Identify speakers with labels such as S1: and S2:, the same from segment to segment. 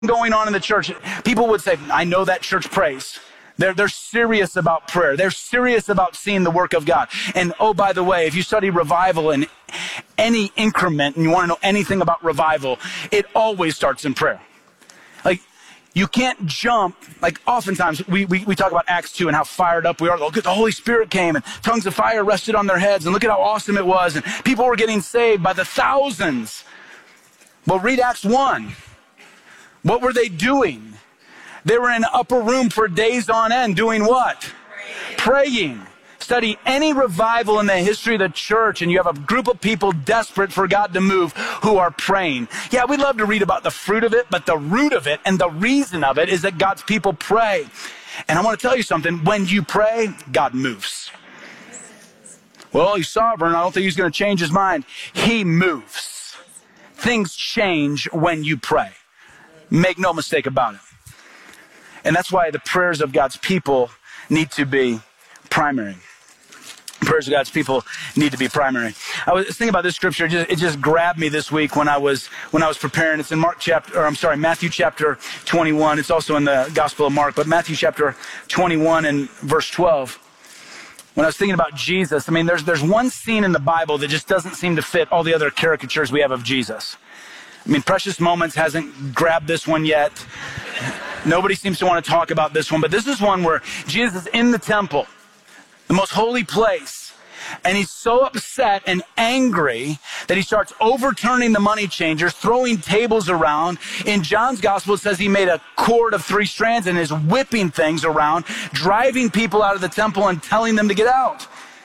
S1: going on in the church, people would say, I know that church prays. They're serious about prayer. They're serious about seeing the work of God. And oh, by the way, if you study revival in any increment and you want to know anything about revival, it always starts in prayer. Like, you can't jump. Like, oftentimes we talk about Acts 2 and how fired up we are. Look, the Holy Spirit came and tongues of fire rested on their heads, and look at how awesome it was. And people were getting saved by the thousands. Well, read Acts 1. What were they doing? They were in an upper room for days on end doing what? Praying. Study any revival in the history of the church and you have a group of people desperate for God to move who are praying. Yeah, we'd love to read about the fruit of it, but the root of it and the reason of it is that God's people pray. And I want to tell you something. When you pray, God moves. Well, he's sovereign. I don't think he's going to change his mind. He moves. Things change when you pray. Make no mistake about it. And that's why the prayers of God's people need to be primary. Prayers of God's people need to be primary. I was thinking about this scripture. It just grabbed me this week when I was preparing. It's in Matthew chapter 21. It's also in the Gospel of Mark, but Matthew chapter 21 and verse 12. When I was thinking about Jesus, I mean, there's one scene in the Bible that just doesn't seem to fit all the other caricatures we have of Jesus. I mean, Precious Moments hasn't grabbed this one yet. Nobody seems to want to talk about this one, but this is one where Jesus is in the temple, the most holy place, and he's so upset and angry that he starts overturning the money changers, throwing tables around. In John's gospel, it says he made a cord of 3 strands and is whipping things around, driving people out of the temple and telling them to get out.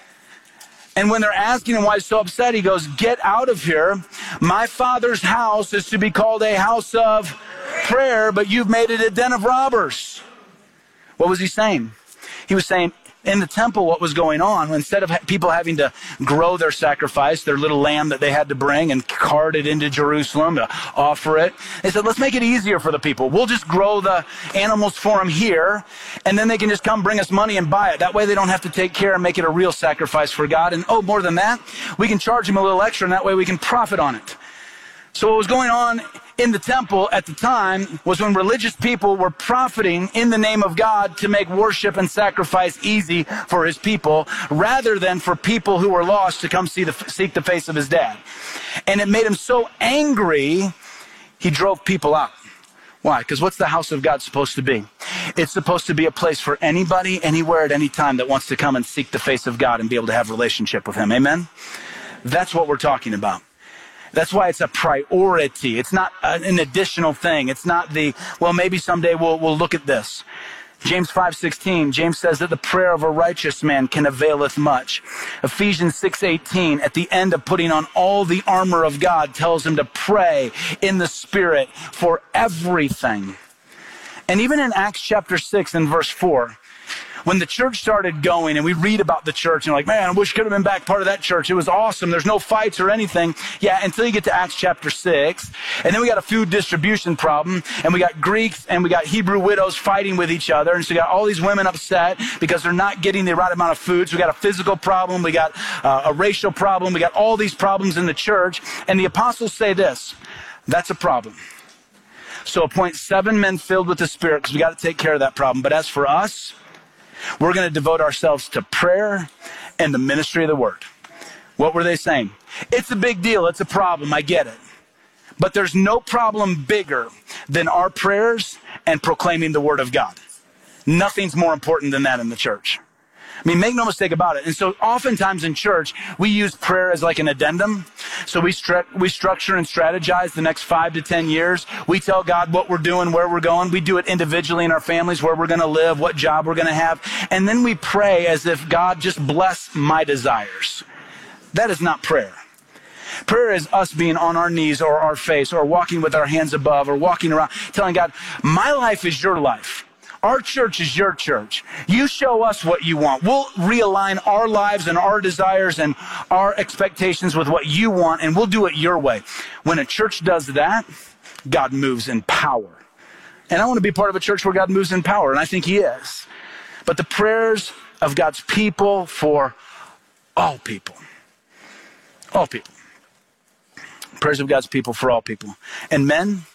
S1: And when they're asking him why he's so upset, he goes, get out of here. My Father's house is to be called a house of prayer, but you've made it a den of robbers. What was he saying? He was saying, in the temple, what was going on, instead of people having to grow their sacrifice, their little lamb that they had to bring and cart it into Jerusalem to offer it, they said, let's make it easier for the people. We'll just grow the animals for them here, and then they can just come bring us money and buy it. That way they don't have to take care and make it a real sacrifice for God. And oh, more than that, we can charge them a little extra, and that way we can profit on it. So what was going on in the temple at the time was when religious people were profiting in the name of God to make worship and sacrifice easy for his people, rather than for people who were lost to come seek the face of his dad. And it made him so angry, he drove people out. Why? Because what's the house of God supposed to be? It's supposed to be a place for anybody, anywhere, at any time that wants to come and seek the face of God and be able to have a relationship with him. Amen? That's what we're talking about. That's why it's a priority. It's not an additional thing. It's not well, maybe someday we'll look at this. James 5:16, James says that the prayer of a righteous man can availeth much. Ephesians 6:18, at the end of putting on all the armor of God, tells him to pray in the Spirit for everything. And even in Acts chapter 6 and verse 4, when the church started going and we read about the church and like, man, I wish I could have been back part of that church. It was awesome. There's no fights or anything. Yeah, until you get to Acts chapter 6. And then we got a food distribution problem. And we got Greeks and we got Hebrew widows fighting with each other. And so we got all these women upset because they're not getting the right amount of food. So we got a physical problem. We got a racial problem. We got all these problems in the church. And the apostles say this, that's a problem. So appoint 7 men filled with the Spirit because we got to take care of that problem. But as for us, we're going to devote ourselves to prayer and the ministry of the word. What were they saying? It's a big deal. It's a problem. I get it. But there's no problem bigger than our prayers and proclaiming the word of God. Nothing's more important than that in the church. I mean, make no mistake about it. And so oftentimes in church, we use prayer as like an addendum. So we structure and strategize the next 5 to 10 years. We tell God what we're doing, where we're going. We do it individually in our families, where we're going to live, what job we're going to have. And then we pray as if God just bless my desires. That is not prayer. Prayer is us being on our knees or our face or walking with our hands above or walking around telling God, my life is your life. Our church is your church. You show us what you want. We'll realign our lives and our desires and our expectations with what you want, and we'll do it your way. When a church does that, God moves in power. And I want to be part of a church where God moves in power, and I think he is. But the prayers of God's people for all people. All people. Prayers of God's people for all people. And men,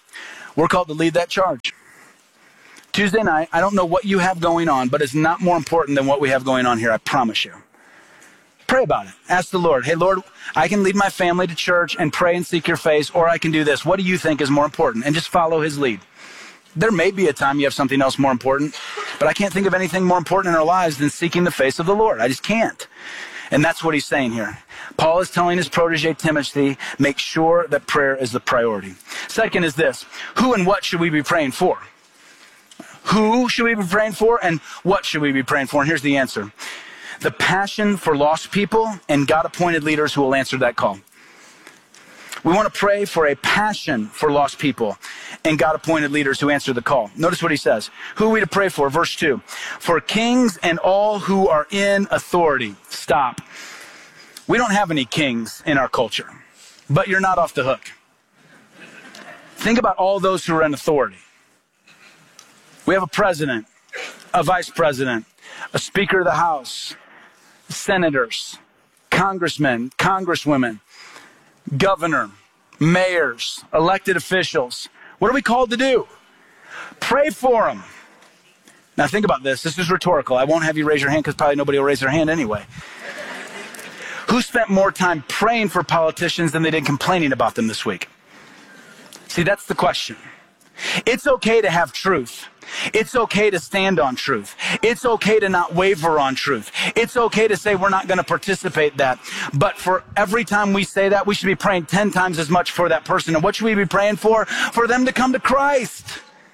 S1: We're called to lead that charge. Tuesday night, I don't know what you have going on, but it's not more important than what we have going on here, I promise you. Pray about it. Ask the Lord, hey, Lord, I can lead my family to church and pray and seek your face, or I can do this. What do you think is more important? And just follow his lead. There may be a time you have something else more important, but I can't think of anything more important in our lives than seeking the face of the Lord. I just can't. And that's what he's saying here. Paul is telling his protege Timothy, make sure that prayer is the priority. Second is this, who and what should we be praying for? Who should we be praying for and what should we be praying for? And here's the answer. The passion for lost people and God-appointed leaders who will answer that call. We want to pray for a passion for lost people and God-appointed leaders who answer the call. Notice what he says. Who are we to pray for? Verse 2. For kings and all who are in authority. Stop. We don't have any kings in our culture, but you're not off the hook. Think about all those who are in authority. We have a president, a vice president, a speaker of the House, senators, congressmen, congresswomen, governor, mayors, elected officials. What are we called to do? Pray for them. Now think about this. This is rhetorical. I won't have you raise your hand because probably nobody will raise their hand anyway. Who spent more time praying for politicians than they did complaining about them this week? See, that's the question. It's okay to have truth. It's okay to stand on truth. It's okay to not waver on truth. It's okay to say we're not going to participate in that. But for every time we say that, we should be praying 10 times as much for that person. And what should we be praying for? For them to come to Christ.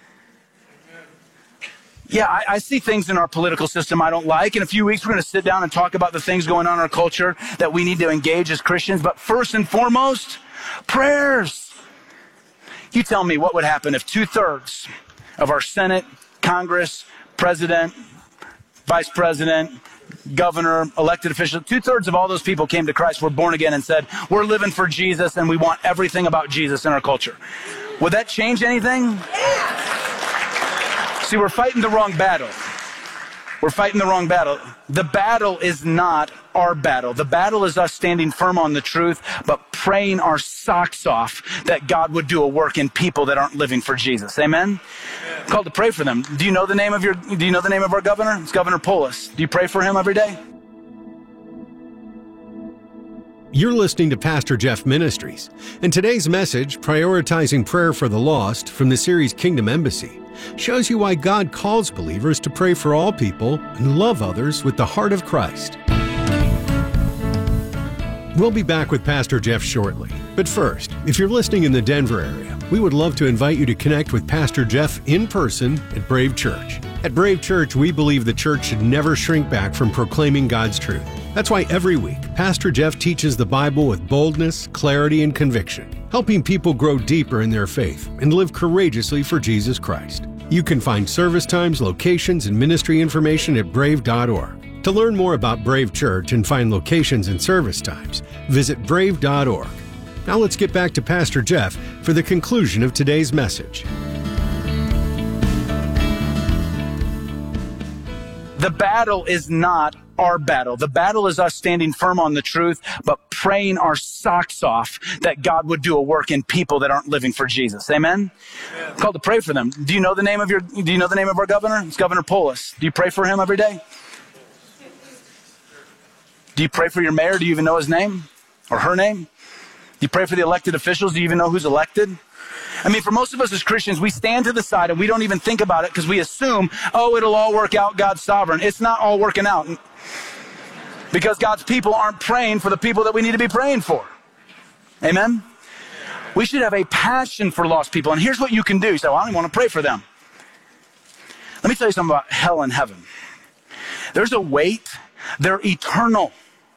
S1: Yeah, I see things in our political system I don't like. In a few weeks, we're going to sit down and talk about the things going on in our culture that we need to engage as Christians. But first and foremost, prayers. You tell me what would happen if 2/3 of our Senate, Congress, president, vice president, governor, elected official, 2/3 of all those people came to Christ, were born again and said, we're living for Jesus and we want everything about Jesus in our culture. Would that change anything? See, we're fighting the wrong battle. We're fighting the wrong battle. The battle is not our battle. The battle is us standing firm on the truth, but praying our socks off that God would do a work in people that aren't living for Jesus. Amen? I'm called to pray for them. Do you know the name of our governor? It's Governor Polis. Do you pray for him every day?
S2: You're listening to Pastor Jeff Ministries, and today's message, Prioritizing Prayer for the Lost, from the series Kingdom Embassy, shows you why God calls believers to pray for all people and love others with the heart of Christ. We'll be back with Pastor Jeff shortly. But first, if you're listening in the Denver area, we would love to invite you to connect with Pastor Jeff in person at Brave Church. At Brave Church, we believe the church should never shrink back from proclaiming God's truth. That's why every week, Pastor Jeff teaches the Bible with boldness, clarity, and conviction, helping people grow deeper in their faith and live courageously for Jesus Christ. You can find service times, locations, and ministry information at brave.org. To learn more about Brave Church and find locations and service times, visit brave.org. Now let's get back to Pastor Jeff for the conclusion of today's message.
S1: The battle is not our battle. The battle is us standing firm on the truth, but praying our socks off that God would do a work in people that aren't living for Jesus. Amen? Yeah. I'm called to pray for them. Do you know the name of our governor? It's Governor Polis. Do you pray for him every day? Do you pray for your mayor? Do you even know his name or her name? Do you pray for the elected officials? Do you even know who's elected? I mean, for most of us as Christians, we stand to the side and we don't even think about it because we assume, oh, it'll all work out. God's sovereign. It's not all working out because God's people aren't praying for the people that we need to be praying for. Amen? We should have a passion for lost people. And here's what you can do. You say, well, I don't want to pray for them. Let me tell you something about hell and heaven. There's a weight. They're eternal.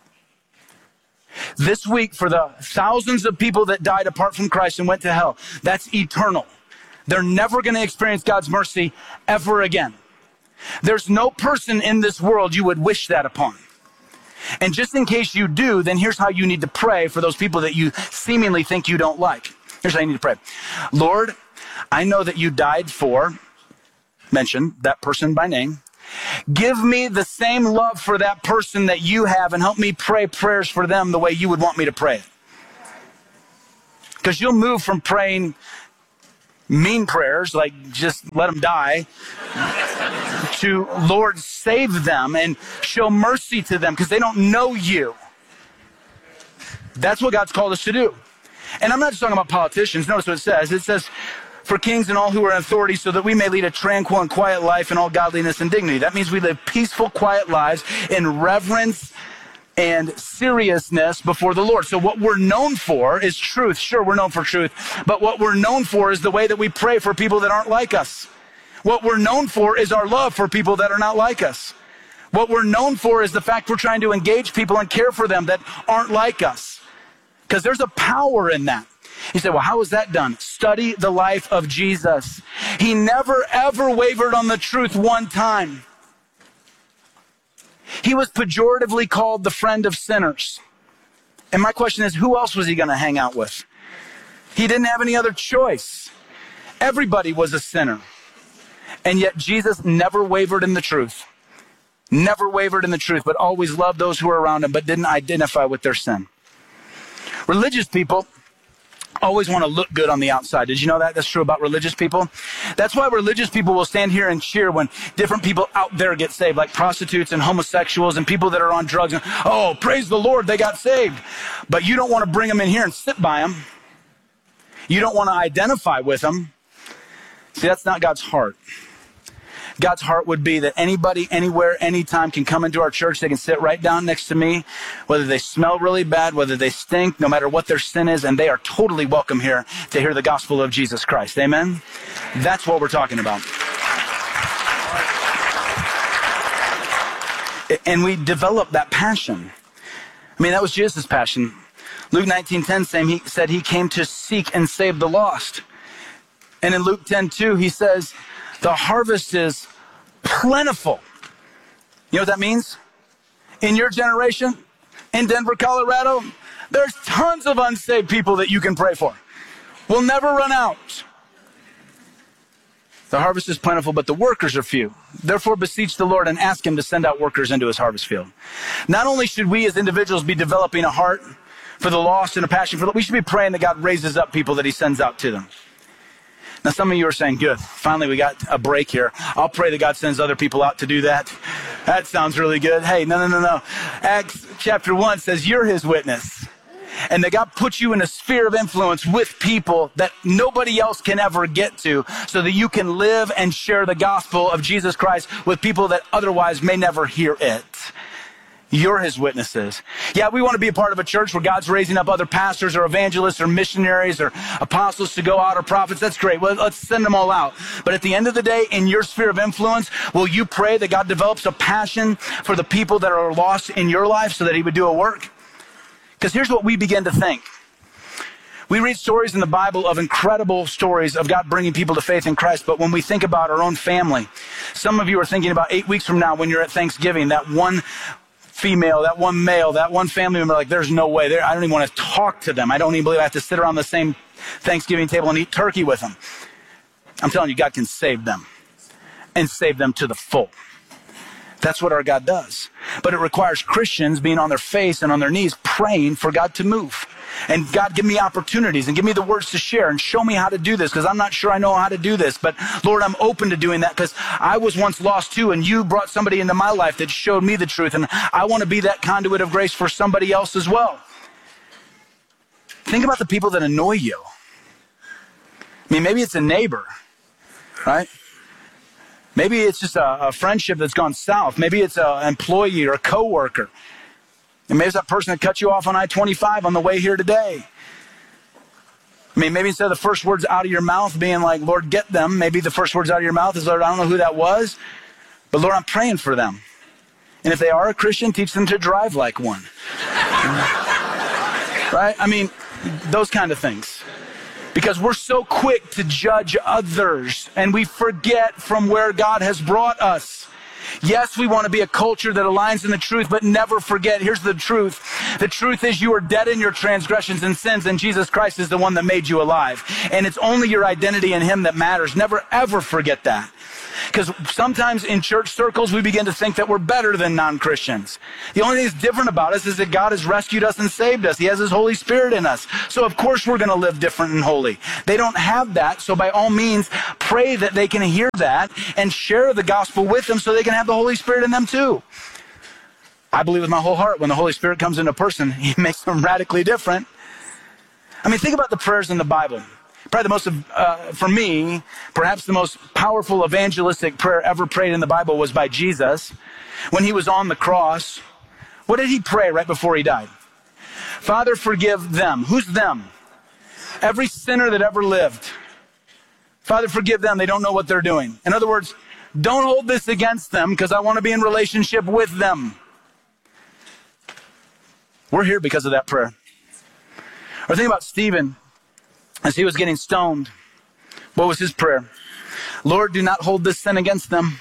S1: This week, for the thousands of people that died apart from Christ and went to hell, that's eternal. They're never going to experience God's mercy ever again. There's no person in this world you would wish that upon. And just in case you do, then here's how you need to pray for those people that you seemingly think you don't like. Here's how you need to pray. Lord, I know that you died for, mention that person by name. Give me the same love for that person that you have and help me pray prayers for them the way you would want me to pray it. Because you'll move from praying mean prayers, like just let them die, to Lord, save them and show mercy to them because they don't know you. That's what God's called us to do. And I'm not just talking about politicians. Notice what it says. It says, for kings and all who are in authority, so that we may lead a tranquil and quiet life in all godliness and dignity. That means we live peaceful, quiet lives in reverence and seriousness before the Lord. So what we're known for is truth. Sure, we're known for truth, but what we're known for is the way that we pray for people that aren't like us. What we're known for is our love for people that are not like us. What we're known for is the fact we're trying to engage people and care for them that aren't like us. Because there's a power in that. You say, well, how is that done? Study the life of Jesus. He never, ever wavered on the truth one time. He was pejoratively called the friend of sinners. And my question is, who else was he going to hang out with? He didn't have any other choice. Everybody was a sinner. And yet Jesus never wavered in the truth. Never wavered in the truth, but always loved those who were around him, but didn't identify with their sin. Religious people always want to look good on the outside. Did you know that? That's true about religious people. That's why religious people will stand here and cheer when different people out there get saved, like prostitutes and homosexuals and people that are on drugs. And, oh, praise the Lord, they got saved. But you don't want to bring them in here and sit by them. You don't want to identify with them. See, that's not God's heart. God's heart would be that anybody, anywhere, anytime can come into our church. They can sit right down next to me, whether they smell really bad, whether they stink, no matter what their sin is, and they are totally welcome here to hear the gospel of Jesus Christ. Amen? That's what we're talking about. And we develop that passion. I mean, that was Jesus' passion. Luke 19:10 said he came to seek and save the lost. And in Luke 10:2, he says, the harvest is plentiful. You know what that means? In your generation, in Denver, Colorado, there's tons of unsaved people that you can pray for. We'll never run out. The harvest is plentiful, but the workers are few. Therefore, beseech the Lord and ask him to send out workers into his harvest field. Not only should we as individuals be developing a heart for the lost and a passion for the, we should be praying that God raises up people that he sends out to them. Now, some of you are saying, good, finally we got a break here. I'll pray that God sends other people out to do that. That sounds really good. Hey, no. Acts chapter 1 says you're his witness. And that God puts you in a sphere of influence with people that nobody else can ever get to so that you can live and share the gospel of Jesus Christ with people that otherwise may never hear it. You're his witnesses. Yeah, we want to be a part of a church where God's raising up other pastors or evangelists or missionaries or apostles to go out or prophets. That's great. Well, let's send them all out. But at the end of the day, in your sphere of influence, will you pray that God develops a passion for the people that are lost in your life so that he would do a work? Because here's what we begin to think. We read stories in the Bible of incredible stories of God bringing people to faith in Christ. But when we think about our own family, some of you are thinking about 8 weeks from now when you're at Thanksgiving, that one female, that one male, that one family member, like there's no way. I don't even want to talk to them. I don't even believe I have to sit around the same Thanksgiving table and eat turkey with them. I'm telling you, God can save them and save them to the full. That's what our God does. But it requires Christians being on their face and on their knees praying for God to move. And God, give me opportunities and give me the words to share and show me how to do this because I'm not sure I know how to do this. But Lord, I'm open to doing that because I was once lost too and you brought somebody into my life that showed me the truth. And I want to be that conduit of grace for somebody else as well. Think about the people that annoy you. I mean, maybe it's a neighbor, right? Maybe it's just a friendship that's gone south. Maybe it's an employee or a coworker. And maybe it's that person that cut you off on I-25 on the way here today. I mean, maybe instead of the first words out of your mouth being like, Lord, get them, maybe the first words out of your mouth is, Lord, I don't know who that was, but Lord, I'm praying for them. And if they are a Christian, teach them to drive like one. Right? I mean, those kind of things. Because we're so quick to judge others and we forget from where God has brought us. Yes, we want to be a culture that aligns in the truth, but never forget, here's the truth. The truth is you are dead in your transgressions and sins, and Jesus Christ is the one that made you alive. And it's only your identity in him that matters. Never, ever forget that. Because sometimes in church circles, we begin to think that we're better than non-Christians. The only thing that's different about us is that God has rescued us and saved us. He has his Holy Spirit in us. So of course we're going to live different and holy. They don't have that. So by all means, pray that they can hear that and share the gospel with them so they can have the Holy Spirit in them too. I believe with my whole heart when the Holy Spirit comes into a person, he makes them radically different. I mean, think about the prayers in the Bible. Probably the most, for me, perhaps the most powerful evangelistic prayer ever prayed in the Bible was by Jesus. When he was on the cross, what did he pray right before he died? Father, forgive them. Who's them? Every sinner that ever lived. Father, forgive them. They don't know what they're doing. In other words, don't hold this against them because I want to be in relationship with them. We're here because of that prayer. Or think about Stephen. As he was getting stoned, what was his prayer? Lord, do not hold this sin against them.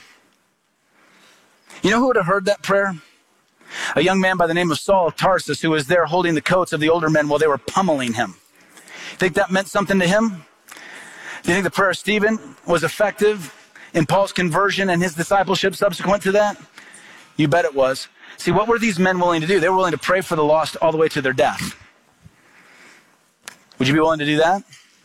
S1: You know who would have heard that prayer? A young man by the name of Saul of Tarsus who was there holding the coats of the older men while they were pummeling him. Think that meant something to him? Do you think the prayer of Stephen was effective in Paul's conversion and his discipleship subsequent to that? You bet it was. See, what were these men willing to do? They were willing to pray for the lost all the way to their death. Would you be willing to do that?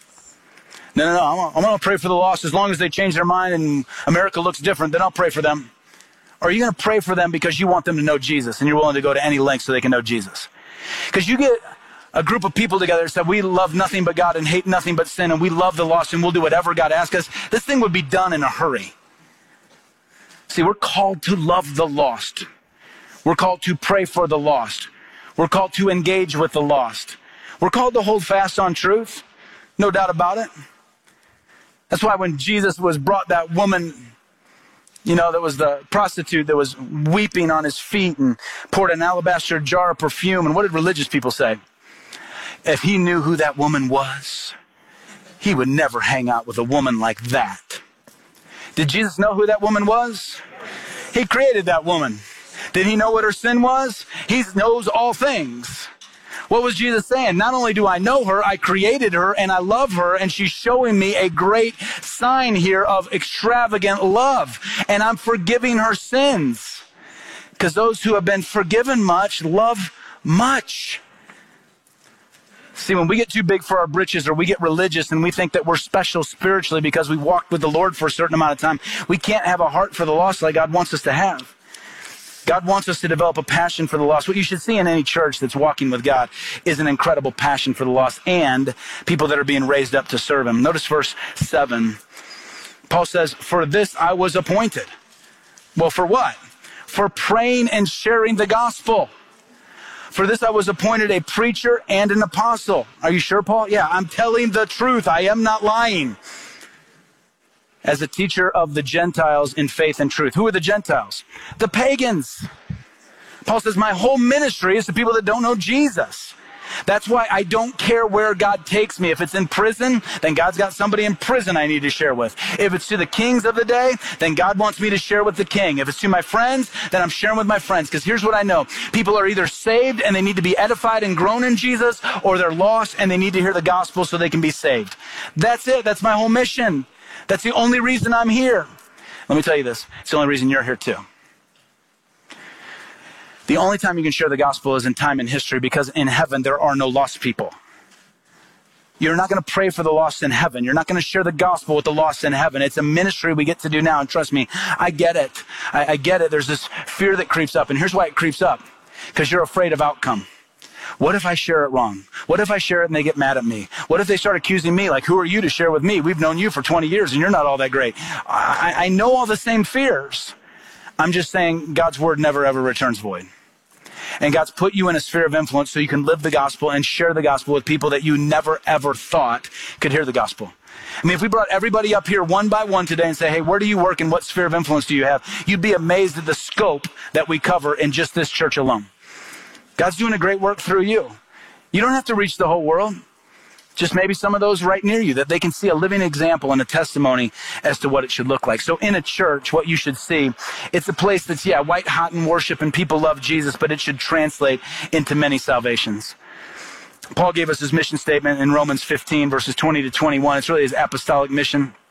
S1: No. I'm going to pray for the lost as long as they change their mind and America looks different, then I'll pray for them. Or are you going to pray for them because you want them to know Jesus and you're willing to go to any length so they can know Jesus? Because you get a group of people together that said, we love nothing but God and hate nothing but sin and we love the lost and we'll do whatever God asks us. This thing would be done in a hurry. See, we're called to love the lost. We're called to pray for the lost. We're called to engage with the lost. We're called to hold fast on truth. No doubt about it. That's why when Jesus was brought that woman, that was the prostitute that was weeping on his feet and poured an alabaster jar of perfume. And what did religious people say? If he knew who that woman was, he would never hang out with a woman like that. Did Jesus know who that woman was? He created that woman. Did he know what her sin was? He knows all things. What was Jesus saying? Not only do I know her, I created her and I love her and she's showing me a great sign here of extravagant love and I'm forgiving her sins. Because those who have been forgiven much love much. See, when we get too big for our britches or we get religious and we think that we're special spiritually because we walked with the Lord for a certain amount of time, we can't have a heart for the lost like God wants us to have. God wants us to develop a passion for the lost. What you should see in any church that's walking with God is an incredible passion for the lost and people that are being raised up to serve him. Notice verse 7. Paul says, for this I was appointed. Well, for what? For praying and sharing the gospel. For this I was appointed a preacher and an apostle. Are you sure, Paul? Yeah, I'm telling the truth. I am not lying. As a teacher of the Gentiles in faith and truth. Who are the Gentiles? The pagans. Paul says, my whole ministry is to people that don't know Jesus. That's why I don't care where God takes me. If it's in prison, then God's got somebody in prison I need to share with. If it's to the kings of the day, then God wants me to share with the king. If it's to my friends, then I'm sharing with my friends. Because here's what I know. People are either saved and they need to be edified and grown in Jesus, or they're lost and they need to hear the gospel so they can be saved. That's it. That's my whole mission. That's the only reason I'm here. Let me tell you this. It's the only reason you're here too. The only time you can share the gospel is in time in history because in heaven there are no lost people. You're not going to pray for the lost in heaven. You're not going to share the gospel with the lost in heaven. It's a ministry we get to do now. And trust me, I get it. I get it. There's this fear that creeps up. And here's why it creeps up. Because you're afraid of outcome. What if I share it wrong? What if I share it and they get mad at me? What if they start accusing me? Like, who are you to share with me? We've known you for 20 years and you're not all that great. I know all the same fears. I'm just saying God's word never ever returns void. And God's put you in a sphere of influence so you can live the gospel and share the gospel with people that you never ever thought could hear the gospel. I mean, if we brought everybody up here one by one today and say, hey, where do you work and what sphere of influence do you have? You'd be amazed at the scope that we cover in just this church alone. God's doing a great work through you. You don't have to reach the whole world. Just maybe some of those right near you, that they can see a living example and a testimony as to what it should look like. So in a church, what you should see, it's a place that's, white hot in worship and people love Jesus, but it should translate into many salvations. Paul gave us his mission statement in Romans 15, verses 20 to 21. It's really his apostolic mission.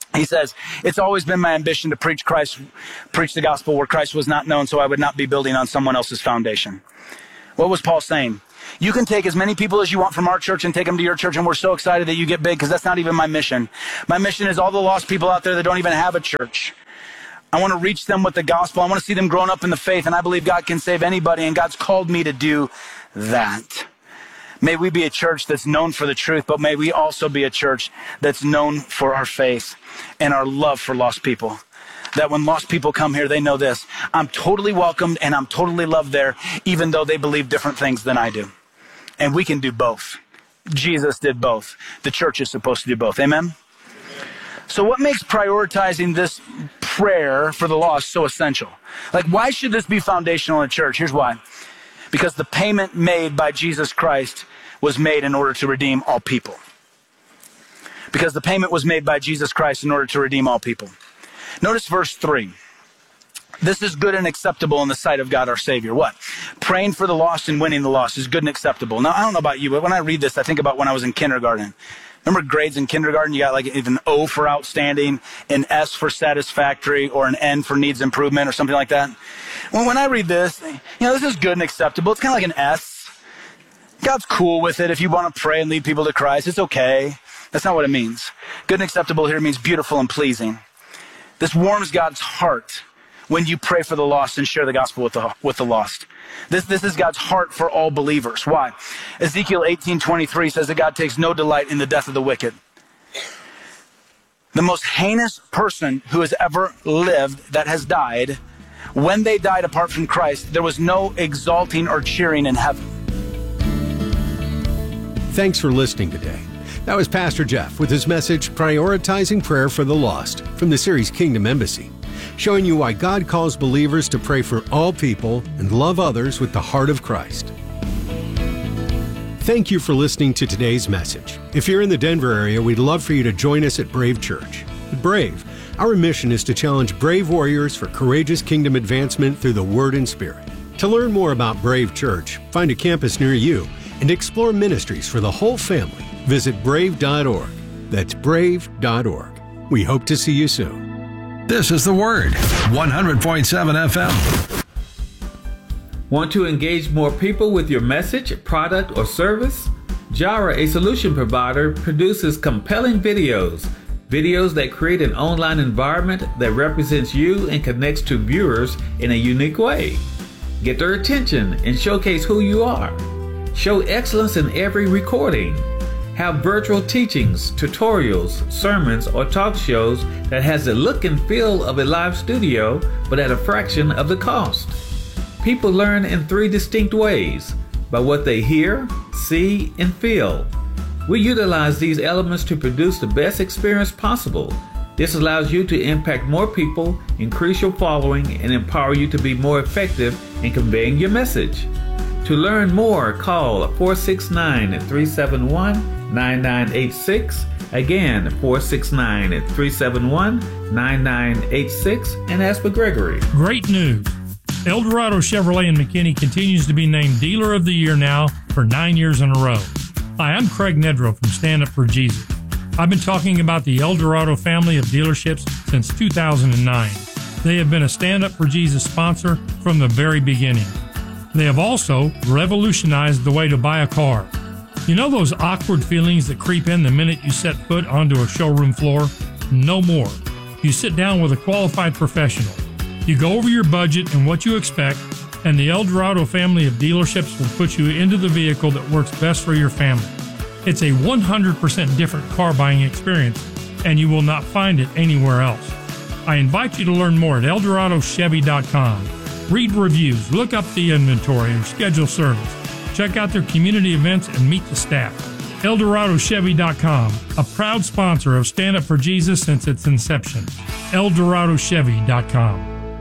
S1: He says, it's always been my ambition to preach the gospel where Christ was not known, so I would not be building on someone else's foundation. What was Paul saying? You can take as many people as you want from our church and take them to your church, and we're so excited that you get big, because that's not even my mission. My mission is all the lost people out there that don't even have a church. I want to reach them with the gospel. I want to see them growing up in the faith, and I believe God can save anybody, and God's called me to do that. May we be a church that's known for the truth, but may we also be a church that's known for our faith and our love for lost people. That when lost people come here, they know this: I'm totally welcomed and I'm totally loved there, even though they believe different things than I do. And we can do both. Jesus did both. The church is supposed to do both. Amen? So what makes prioritizing this prayer for the lost so essential? Like, why should this be foundational in church? Here's why. Because the payment made by Jesus Christ was made in order to redeem all people. Because the payment was made by Jesus Christ in order to redeem all people. Notice verse 3. This is good and acceptable in the sight of God our Savior. What? Praying for the lost and winning the lost is good and acceptable. Now, I don't know about you, but when I read this, I think about when I was in kindergarten. Remember grades in kindergarten? You got like an O for outstanding, an S for satisfactory, or an N for needs improvement, or something like that. Well, when I read this, this is good and acceptable. It's kind of like an S. God's cool with it if you want to pray and lead people to Christ. It's okay. That's not what it means. Good and acceptable here means beautiful and pleasing. This warms God's heart when you pray for the lost and share the gospel with the lost. This is God's heart for all believers. Why? Ezekiel 18:23 says that God takes no delight in the death of the wicked. The most heinous person who has ever lived that has died, when they died apart from Christ, there was no exalting or cheering in heaven.
S2: Thanks for listening today. That was Pastor Jeff with his message, Prioritizing Prayer for the Lost, from the series Kingdom Embassy, showing you why God calls believers to pray for all people and love others with the heart of Christ. Thank you for listening to today's message. If you're in the Denver area, we'd love for you to join us at Brave Church. At Brave, our mission is to challenge brave warriors for courageous kingdom advancement through the Word and Spirit. To learn more about Brave Church, find a campus near you, and explore ministries for the whole family, visit brave.org. That's brave.org. We hope to see you soon.
S3: This is The Word, 100.7 FM.
S4: Want to engage more people with your message, product, or service? Jara, a solution provider, produces compelling videos that create an online environment that represents you and connects to viewers in a unique way. Get their attention and showcase who you are. Show excellence in every recording. Have virtual teachings, tutorials, sermons, or talk shows that has the look and feel of a live studio, but at a fraction of the cost. People learn in 3 distinct ways: by what they hear, see, and feel. We utilize these elements to produce the best experience possible. This allows you to impact more people, increase your following, and empower you to be more effective in conveying your message. To learn more, call 469-371-9986. Again, 469-371-9986, and ask for Gregory.
S5: Great news. El Dorado Chevrolet in McKinney continues to be named Dealer of the Year now for 9 years in a row. Hi, I'm Craig Nedrow from Stand Up for Jesus. I've been talking about the El Dorado family of dealerships since 2009. They have been a Stand Up for Jesus sponsor from the very beginning. They have also revolutionized the way to buy a car. You know those awkward feelings that creep in the minute you set foot onto a showroom floor? No more. You sit down with a qualified professional. You go over your budget and what you expect, and the El Dorado family of dealerships will put you into the vehicle that works best for your family. It's a 100% different car buying experience, and you will not find it anywhere else. I invite you to learn more at ElDoradoChevy.com. Read reviews, look up the inventory, and schedule service. Check out their community events and meet the staff. ElDoradoChevy.com, a proud sponsor of Stand Up for Jesus since its inception. ElDoradoChevy.com.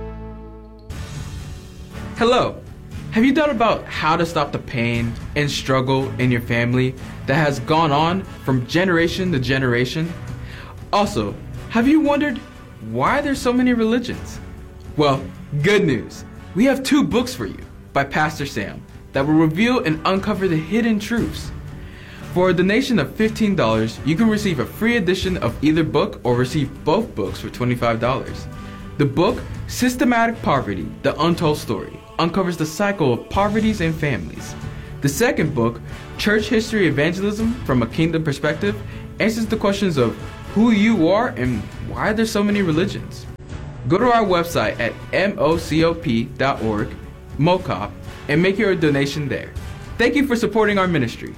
S6: Hello. Have you thought about how to stop the pain and struggle in your family that has gone on from generation to generation? Also, have you wondered why there's so many religions? Well, good news. We have 2 books for you by Pastor Sam that will reveal and uncover the hidden truths. For a donation of $15, you can receive a free edition of either book or receive both books for $25. The book, Systematic Poverty, The Untold Story, uncovers the cycle of poverties and families. The second book, Church History Evangelism from a Kingdom Perspective, answers the questions of who you are and why there's so many religions. Go to our website at mocop.org, MOCOP, and make your donation there. Thank you for supporting our ministry.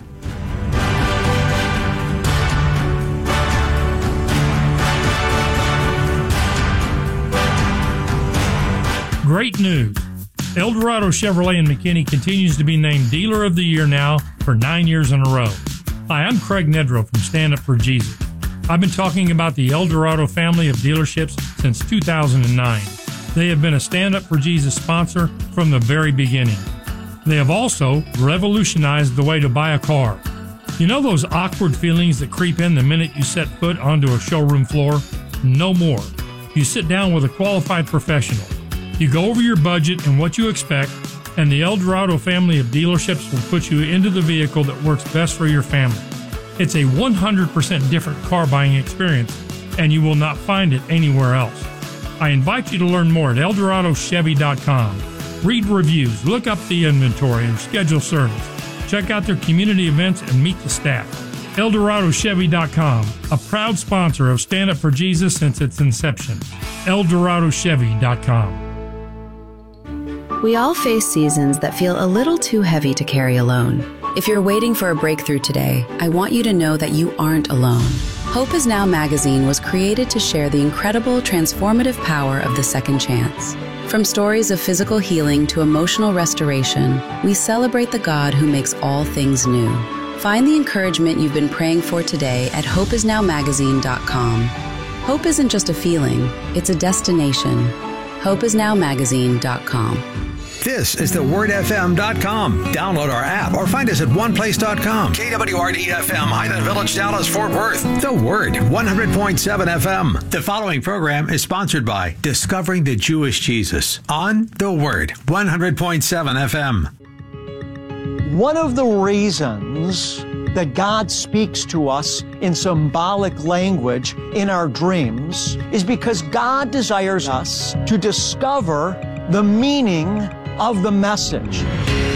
S5: Great news! Eldorado Chevrolet in McKinney continues to be named Dealer of the Year now for 9 years in a row. Hi, I'm Craig Nedrow from Stand Up for Jesus. I've been talking about the Eldorado family of dealerships since 2009. They have been a Stand Up for Jesus sponsor from the very beginning. They have also revolutionized the way to buy a car. You know those awkward feelings that creep in the minute you set foot onto a showroom floor? No more. You sit down with a qualified professional. You go over your budget and what you expect, and the Eldorado family of dealerships will put you into the vehicle that works best for your family. It's a 100% different car buying experience, and you will not find it anywhere else. I invite you to learn more at EldoradoChevy.com. Read reviews, look up the inventory, and schedule service. Check out their community events and meet the staff. EldoradoChevy.com, a proud sponsor of Stand Up for Jesus since its inception. EldoradoChevy.com.
S7: We all face seasons that feel a little too heavy to carry alone. If you're waiting for a breakthrough today, I want you to know that you aren't alone. Hope Is Now magazine was created to share the incredible transformative power of the second chance. From stories of physical healing to emotional restoration, we celebrate the God who makes all things new. Find the encouragement you've been praying for today at hopeisnowmagazine.com. Hope isn't just a feeling, it's a destination. hopeisnowmagazine.com.
S3: This is thewordfm.com. Download our app or find us at oneplace.com. KWRD-FM, Highland Village, Dallas, Fort Worth. The Word, 100.7 FM. The following program is sponsored by Discovering the Jewish Jesus on The Word, 100.7 FM.
S8: One of the reasons that God speaks to us in symbolic language in our dreams is because God desires us to discover the meaning of the message.